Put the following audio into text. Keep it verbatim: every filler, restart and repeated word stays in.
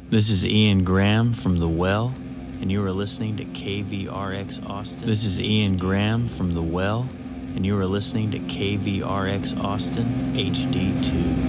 This is Ian Graham from The Well, and you are listening to K V R X Austin. This is Ian Graham from The Well, and you are listening to K V R X Austin H D two.